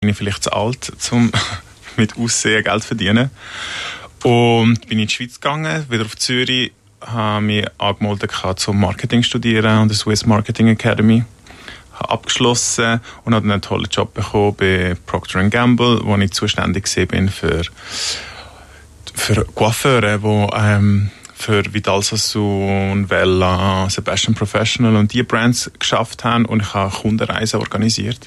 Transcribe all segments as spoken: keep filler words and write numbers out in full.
bin ich vielleicht zu alt, um mit Aussehen Geld zu verdienen. Und bin in die Schweiz gegangen, wieder auf Zürich, habe mich angemeldet zum Marketing studieren an der Swiss Marketing Academy. Habe abgeschlossen und habe dann einen tollen Job bekommen bei Procter and Gamble, wo ich zuständig bin für, für Coiffeure, die ähm, für Vidal Sassoon, Wella, Sebastian Professional und diese Brands geschafft haben, und ich habe Kundenreisen organisiert.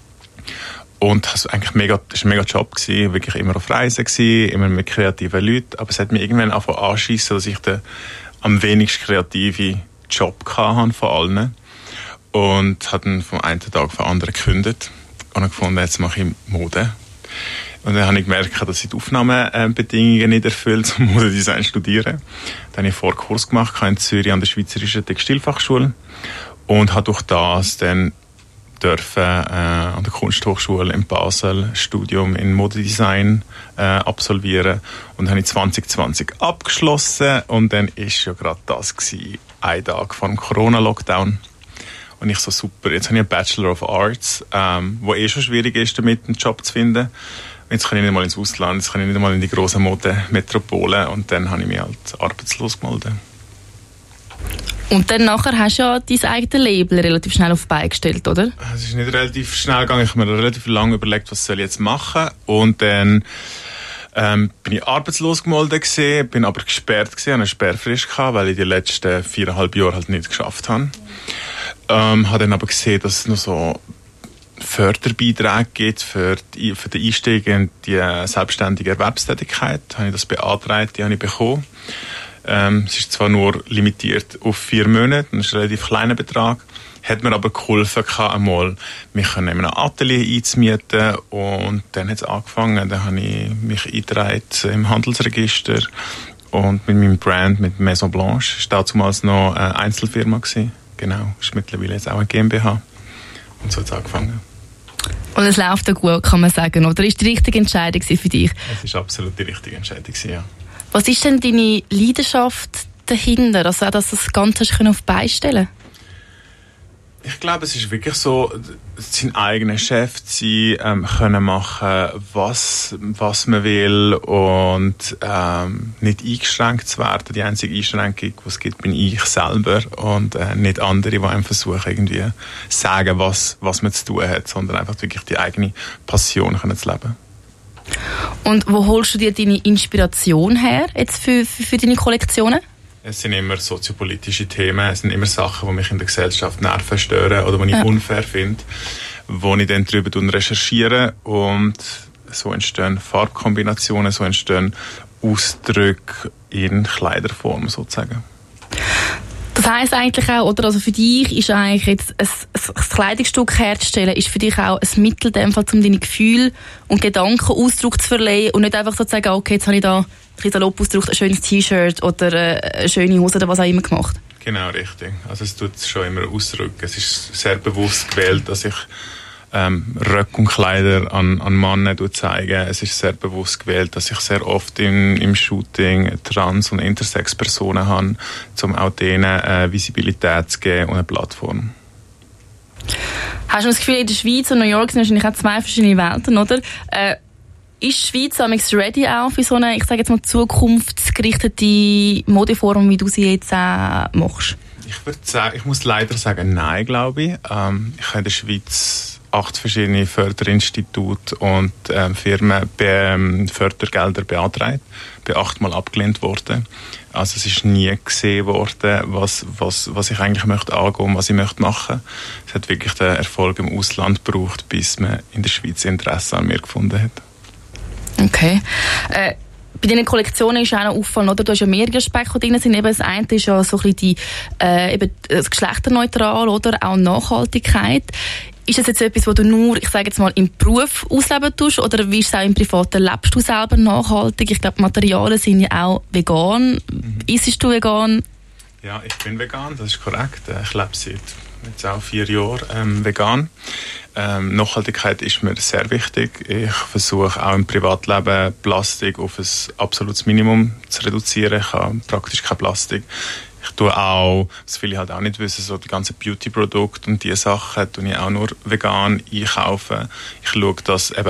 Und das war eigentlich mega, das war ein mega Job gewesen, wirklich immer auf Reisen gewesen, immer mit kreativen Leuten, aber es hat mich irgendwann angefangen anschiessen, dass ich den am wenigst kreative Job hatte von allen, und habe dann vom einen Tag auf den anderen gekündigt und habe gefunden, jetzt mache ich Mode. Und dann habe ich gemerkt, dass ich die Aufnahmebedingungen nicht erfüllt, um Modedesign zu studieren. Dann habe ich einen Vorkurs gemacht in Zürich an der Schweizerischen Textilfachschule und habe durch das dann dürfen äh, an der Kunsthochschule in Basel ein Studium in Modedesign äh, absolvieren, und habe ich zwanzig zwanzig abgeschlossen, und dann ist ja gerade das gewesen, ein Tag vor dem Corona-Lockdown. Und ich so, super, jetzt habe ich einen Bachelor of Arts, ähm, wo eh schon schwierig ist, damit einen Job zu finden. Jetzt kann ich nicht mal ins Ausland, jetzt kann ich nicht mal in die grossen Modemetropolen, und dann habe ich mich halt arbeitslos gemeldet. Und dann nachher hast du ja dein eigenes Label relativ schnell auf die Beine gestellt, oder? Es ist nicht relativ schnell gegangen, ich habe mir relativ lange überlegt, was soll ich jetzt machen, und dann ähm, bin ich arbeitslos gemeldet gewesen, bin aber gesperrt gewesen, hatte eine Sperrfrist gehabt, weil ich die letzten viereinhalb Jahre halt nicht geschafft habe. Ähm, habe dann aber gesehen, dass es noch so Förderbeiträge gibt für, die, für den Einstieg in die selbstständige Erwerbstätigkeit. Habe ich das beantragt, die habe ich bekommen. Ähm, es ist zwar nur limitiert auf vier Monate, das ist ein relativ kleiner Betrag, hat mir aber geholfen, einmal mich in einem Atelier einzumieten, und dann hat es angefangen, dann habe ich mich eingetragen im Handelsregister und mit meinem Brand, mit Maison Blanche, das war damals noch eine Einzelfirma gewesen. Genau, ist mittlerweile jetzt auch eine GmbH, und so hat es angefangen. Und es läuft ja gut, kann man sagen, oder? Ist die richtige Entscheidung für dich? Es war absolut die richtige Entscheidung, ja. Was ist denn deine Leidenschaft dahinter, also auch, dass du das Ganze auf die Beine stellen? Ich glaube, es ist wirklich so, sein eigener Chef zu sein, ähm, können machen, was, was man will, und ähm, nicht eingeschränkt zu werden. Die einzige Einschränkung, die es gibt, bin ich selber, und äh, nicht andere, die einem versuchen, irgendwie sagen, was, was man zu tun hat, sondern einfach wirklich die eigene Passion können zu leben. Und wo holst du dir deine Inspiration her jetzt für, für, für deine Kollektionen? Es sind immer soziopolitische Themen, es sind immer Sachen, die mich in der Gesellschaft nerven, stören oder die ich ja. unfair finde, wo ich dann darüber recherchiere, und so entstehen Farbkombinationen, so entstehen Ausdrücke in Kleiderform sozusagen. Das heisst eigentlich auch, oder, also für dich ist eigentlich jetzt ein, ein Kleidungsstück herzustellen, ist für dich auch ein Mittel, dem Fall, um deine Gefühle und Gedanken Ausdruck zu verleihen, und nicht einfach so zu sagen, okay, jetzt habe ich da ein bisschen salopp ausgedrückt, ein schönes T-Shirt oder eine schöne Hose oder was auch immer gemacht. Genau, richtig. Also es tut schon immer ausdrücken. Es ist sehr bewusst gewählt, dass ich ähm, Röcke und Kleider an, an Männer zeige. Es ist sehr bewusst gewählt, dass ich sehr oft im, im Shooting Trans- und Intersex-Personen habe, um auch denen äh, Visibilität zu geben und eine Plattform. Hast du das Gefühl, in der Schweiz und New York sind wahrscheinlich auch zwei verschiedene Welten, oder? Äh, ist die Schweiz amigs ready auch für so eine, ich sage jetzt mal, zukunftsgerichtete Modeform, wie du sie jetzt auch machst? Ich würde sagen, ich muss leider sagen, nein, glaube ich. Ähm, ich habe in der Schweiz acht verschiedene Förderinstitute und ähm, Firmen be- ähm, Fördergelder beantragt, bin achtmal abgelehnt worden. Also es ist nie gesehen worden, was, was, was ich eigentlich möchte angehen und was ich möchte machen. Es hat wirklich den Erfolg im Ausland gebraucht, bis man in der Schweiz Interesse an mir gefunden hat. Okay. Äh, bei deinen Kollektionen ist auch noch auffallend, oder? Du hast ja mehrere Aspekte, die drin sind. Eben das eine ist ja so ein bisschen die, äh, eben das geschlechterneutral, oder? Auch Nachhaltigkeit. Ist das jetzt etwas, was du nur, ich sage jetzt mal, im Beruf ausleben tust, oder wie ist es auch im Privaten? Lebst du selber nachhaltig? Ich glaube, Materialien sind ja auch vegan. Mhm. Isst du vegan? Ja, ich bin vegan, das ist korrekt. Ich lebe seit jetzt auch vier Jahren ähm, vegan. Ähm, Nachhaltigkeit ist mir sehr wichtig. Ich versuche auch im Privatleben Plastik auf ein absolutes Minimum zu reduzieren. Ich habe praktisch kein Plastik. Ich tue auch, was viele halt auch nicht wissen, so die ganzen Beauty-Produkte und diese Sachen tue ich auch nur vegan einkaufen. Ich schaue, dass eben